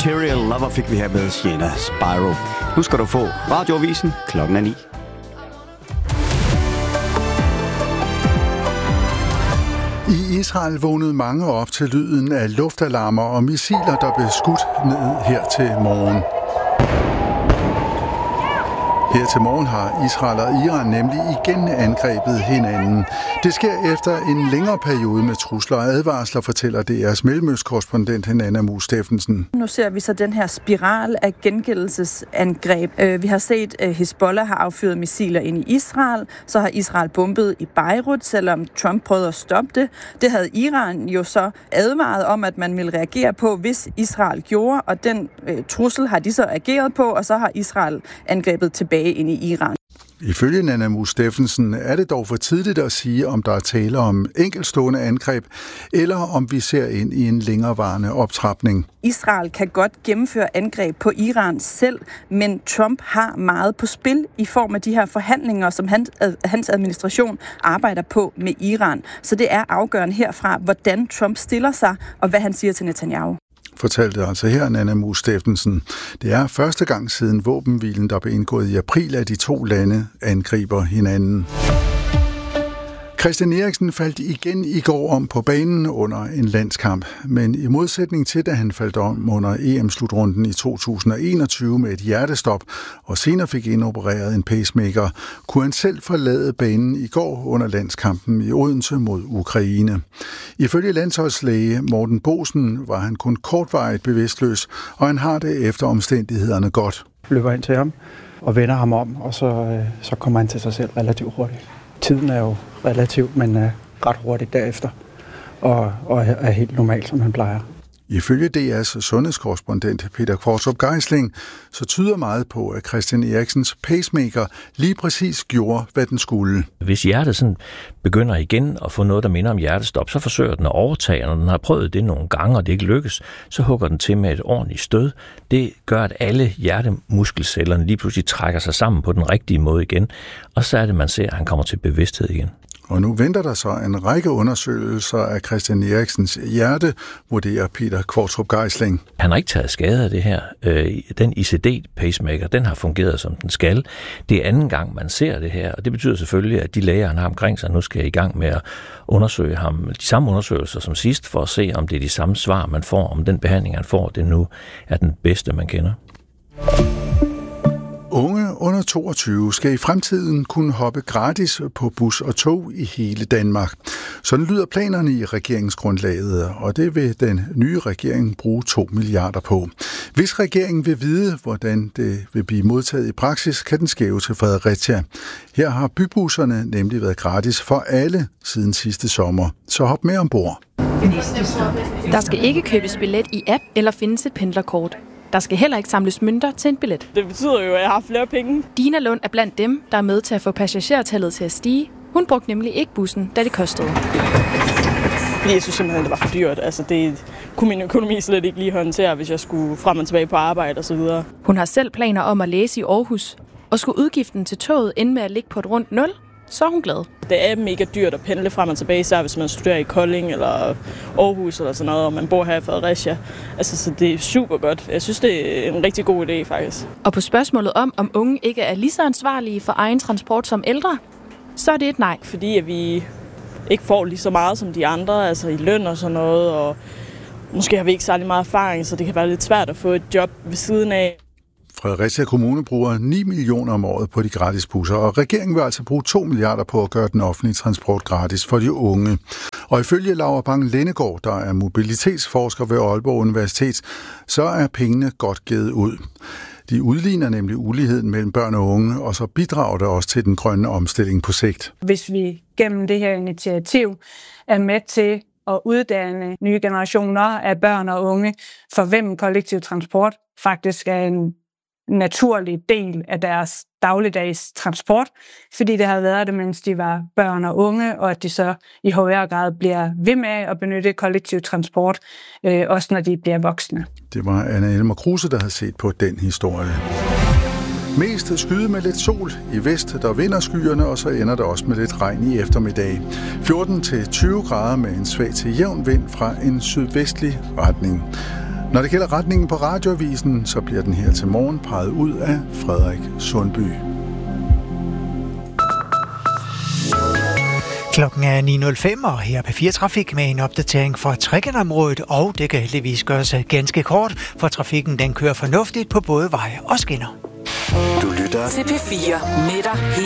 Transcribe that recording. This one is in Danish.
Material Lover fik vi her med Sienna Spyro. Nu skal du få Radioavisen klokken 9. I Israel vågnede mange op til lyden af luftalarmer og missiler, der blev skudt ned her til morgen. Her til morgen har Israel og Iran nemlig igen angrebet hinanden. Det sker efter en længere periode med trusler og advarsler, fortæller DR's mellemøstkorrespondent Nana Mu Steffensen. Nu ser vi så den her spiral af gengældelsesangreb. Vi har set, at Hezbollah har affyret missiler ind i Israel. Så har Israel bombet i Beirut, selvom Trump prøvede at stoppe det. Det havde Iran jo så advaret om, at man ville reagere på, hvis Israel gjorde. Og den trussel har de så ageret på, og så har Israel angrebet tilbage ind i Iran. Ifølge Nana Mu Steffensen er det dog for tidligt at sige, om der er tale om enkeltstående angreb, eller om vi ser ind i en længerevarende optrapning. Israel kan godt gennemføre angreb på Iran selv, men Trump har meget på spil i form af de her forhandlinger, som hans administration arbejder på med Iran. Så det er afgørende herfra, hvordan Trump stiller sig, og hvad han siger til Netanyahu. Fortalte altså her Nana Mu Steffensen. Det er første gang siden våbenhvilen, der blev indgået i april, at de to lande angriber hinanden. Christian Eriksen faldt igen i går om på banen under en landskamp, men i modsætning til, da han faldt om under EM-slutrunden i 2021 med et hjertestop og senere fik indopereret en pacemaker, kunne han selv forlade banen i går under landskampen i Odense mod Ukraine. Ifølge landsholdslæge Morten Boesen var han kun kortvarigt bevidstløs, og han har det efter omstændighederne godt. Løber ind til ham og vender ham om, og så kommer han til sig selv relativt hurtigt. Tiden er jo relativt, men ret hurtigt derefter, og er helt normalt, som han plejer. Ifølge DR's sundhedskorrespondent Peter Kvartrup Geisling, så tyder meget på, at Christian Eriksens pacemaker lige præcis gjorde, hvad den skulle. Hvis hjertet sådan begynder igen at få noget, der minder om hjertestop, så forsøger den at overtage, og når den har prøvet det nogle gange, og det ikke lykkes, så hugger den til med et ordentligt stød. Det gør, at alle hjertemuskelcellerne lige pludselig trækker sig sammen på den rigtige måde igen, og så er det, man ser, at han kommer til bevidsthed igen. Og nu venter der så en række undersøgelser af Christian Eriksens hjerte, vurderer Peter Kvartrup Geisling. Han har ikke taget skade af det her. Den ICD-pacemaker, den har fungeret, som den skal. Det er anden gang, man ser det her, og det betyder selvfølgelig, at de læger, han har omkring sig, nu skal i gang med at undersøge ham. De samme undersøgelser som sidst, for at se, om det er de samme svar, man får, om den behandling, han får, det nu er den bedste, man kender. Unge under 22 skal i fremtiden kunne hoppe gratis på bus og tog i hele Danmark. Sådan lyder planerne i regeringsgrundlaget, og det vil den nye regering bruge 2 milliarder på. Hvis regeringen vil vide, hvordan det vil blive modtaget i praksis, kan den skæve til Fredericia. Her har bybusserne nemlig været gratis for alle siden sidste sommer, så hop med ombord. Der skal ikke købes billet i app eller findes et pendlerkort. Der skal heller ikke samles mønter til en billet. Det betyder jo, at jeg har flere penge. Dina Lund er blandt dem, der er med til at få passagertallet til at stige. Hun brugte nemlig ikke bussen, da det kostede. Fordi jeg synes simpelthen, det var for dyrt. Altså, det kunne min økonomi slet ikke lige håndtere, hvis jeg skulle frem og tilbage på arbejde og så videre. Hun har selv planer om at læse i Aarhus. Og skulle udgiften til toget ende med at ligge på et rundt 0, så er hun glad. Det er mega dyrt at pendle frem og tilbage, især hvis man studerer i Kolding eller Aarhus eller sådan noget, og man bor her i Fredericia. Altså, så det er super godt. Jeg synes, det er en rigtig god idé, faktisk. Og på spørgsmålet om unge ikke er lige så ansvarlige for egen transport som ældre, så er det et nej. Fordi at vi ikke får lige så meget som de andre, altså i løn og sådan noget, og måske har vi ikke særlig meget erfaring, så det kan være lidt svært at få et job ved siden af. Fredericia Kommune bruger 9 millioner om året på de gratis busser, og regeringen vil altså bruge 2 milliarder på at gøre den offentlige transport gratis for de unge. Og ifølge Laura Bang-Lennegaard, der er mobilitetsforsker ved Aalborg Universitet, så er pengene godt givet ud. De udligner nemlig uligheden mellem børn og unge, og så bidrager det også til den grønne omstilling på sigt. Hvis vi gennem det her initiativ er med til at uddanne nye generationer af børn og unge, for hvem kollektiv transport faktisk er en naturlig del af deres dagligdags transport, fordi det har været det, mens de var børn og unge, og at de så i højere grad bliver ved med at benytte kollektiv transport, også når de bliver voksne. Det var Anna Elmer Kruse, der havde set på den historie. Mest skyde med lidt sol. I vest, der vinder skyerne, og så ender det også med lidt regn i eftermiddag. 14-20 grader med en svag til jævn vind fra en sydvestlig retning. Når det gælder retningen på radioavisen, så bliver den her til morgen peget ud af Frederik Sundby. Klokken er 9.05, og her er P4 Trafik med en opdatering fra Trækkendområdet, og det kan heldigvis gøres ganske kort, for trafikken den kører fornuftigt på både veje og skinner. Du lytter til P4 med dig